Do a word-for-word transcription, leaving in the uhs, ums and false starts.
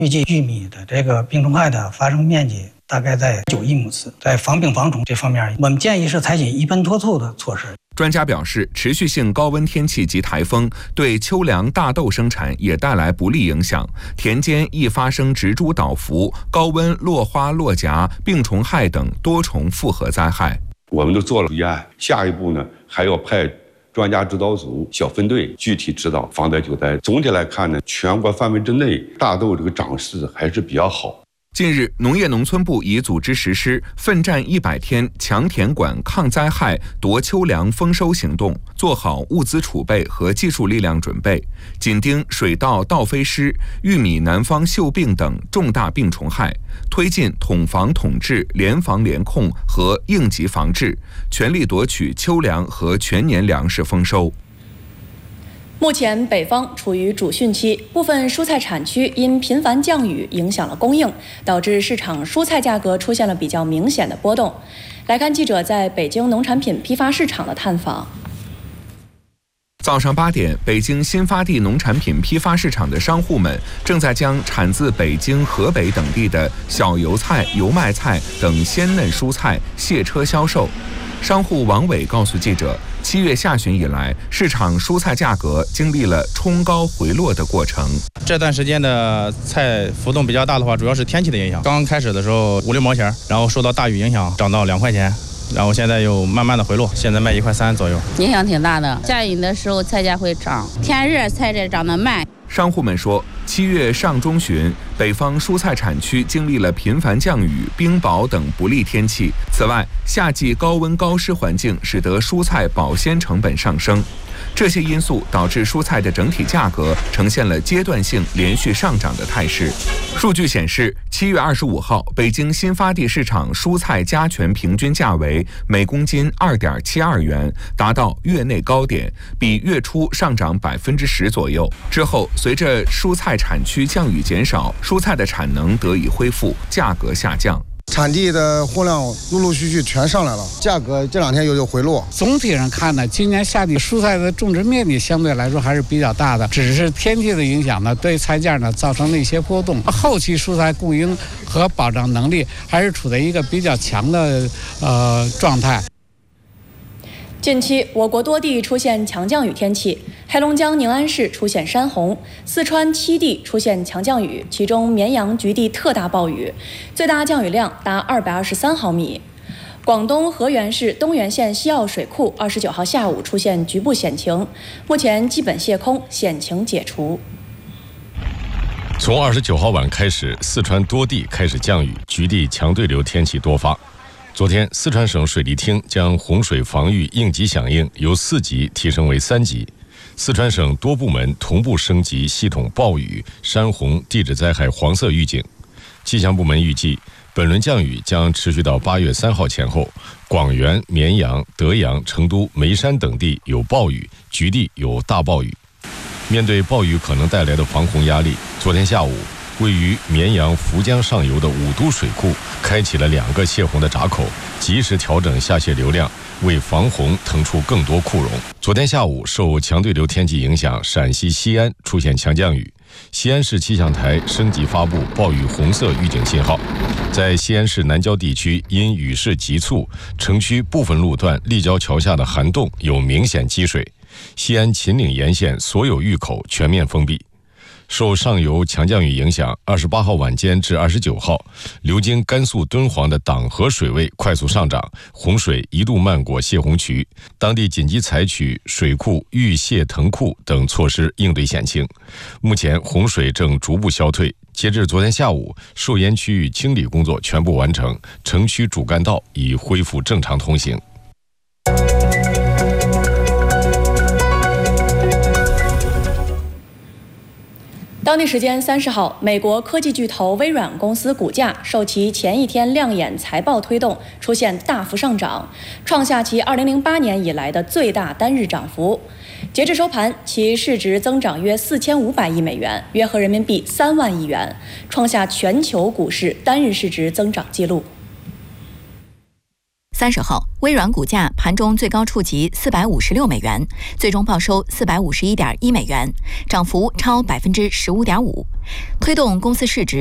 预计玉米的这个病虫害的发生面积大概在九亿亩次，在防病防虫这方面，我们建议是采取一奔脱促的措施。 专家表示，持续性高温天气及台风对秋粮大豆生产也带来不利影响，田间易发生植株倒伏、高温落花落荚、病虫害等多重复合灾害。 我们都做了预案，下一步呢还要派专家指导组、小分队具体指导防灾救灾。总体来看呢，全国范围之内大豆这个长势还是比较好。 近日，农业农村部已组织实施奋战一百天强田管抗灾害夺秋粮丰收行动，做好物资储备和技术力量准备，紧盯水稻稻飞虱、玉米南方锈病等重大病虫害，推进统防统治、联防联控和应急防治，全力夺取秋粮和全年粮食丰收。 目前北方处于主汛期，部分蔬菜产区因频繁降雨影响了供应，导致市场蔬菜价格出现了比较明显的波动。来看记者在北京农产品批发市场的探访。 早上八点，北京新发地农产品批发市场的商户们正在将产自北京、河北等地的小油菜、油麦菜等鲜嫩蔬菜卸车销售。商户王伟告诉记者，七月下旬以来，市场蔬菜价格经历了冲高回落的过程。 这段时间的菜浮动比较大的话，主要是天气的影响。刚刚开始的时候五六毛钱，然后受到大雨影响，涨到两块钱。然后现在又慢慢的回落，现在卖一块三左右， 影响挺大的。下雨的时候菜价会涨，天热菜价涨得慢。 商户们说，七月上中旬，北方蔬菜产区经历了频繁降雨、冰雹等不利天气。此外，夏季高温高湿环境使得蔬菜保鲜成本上升。这些因素导致蔬菜的整体价格呈现了阶段性连续上涨的态势。数据显示，七月二十五号，北京新发地市场蔬菜加权平均价为每公斤二点七二元，达到月内高点，比月初上涨百分之十左右。之后，随着蔬菜产区降雨减少，蔬菜的产能得以恢复，价格下降。 产地的货量陆陆续续全上来了，价格这两天有有回落。 总体上看呢，今年夏季蔬菜的种植面积相对来说还是比较大的，只是天气的影响呢，对菜价呢造成了一些波动。后期蔬菜供应和保障能力还是处在一个比较强的呃状态。 近期，我国多地出现强降雨天气，黑龙江宁安市出现山洪，四川七地出现强降雨，其中绵阳局地特大暴雨，最大降雨量达二百二十三毫米。广东河源市东源县西澳水库二十九号下午出现局部险情，目前基本泄空，险情解除。 从二十九号晚开始，四川多地开始降雨，局地强对流天气多发。昨天，四川省水利厅将洪水防御应急响应由四级提升为三级，四川省多部门同步升级系统暴雨、山洪、地质灾害黄色预警。气象部门预计，本轮降雨将持续到八月三号前后，广元、绵阳、德阳、成都、眉山等地有暴雨，局地有大暴雨。面对暴雨可能带来的防洪压力，昨天下午，位于绵阳涪江上游的五都水库开启了两个泄洪的闸口，及时调整下泄流量，为防洪腾出更多库容。昨天下午，受强对流天气影响，陕西西安出现强降雨，西安市气象台升级发布暴雨红色预警信号。在西安市南郊地区，因雨势急促，城区部分路段立交桥下的涵洞有明显积水，西安秦岭沿线所有峪口全面封闭。受上游强降雨影响，二十八号晚间至二十九号，流经甘肃敦煌的党河水位快速上涨，洪水一度漫过泄洪渠，当地紧急采取水库预泄腾库等措施应对险情。目前洪水正逐步消退，截至昨天下午，受淹区域清理工作全部完成，城区主干道已恢复正常通行。 当地时间三十号，美国科技巨头微软公司股价受其前一天亮眼财报推动，出现大幅上涨，创下其二零零八年以来的最大单日涨幅。截至收盘，其市值增长约四千五百亿美元，约合人民币三万亿元，创下全球股市单日市值增长纪录。 三十号，微软股价盘中最高触及四百五十六美元，最终报收四百五十一点一美元，涨幅超百分之十五点五，推动公司市值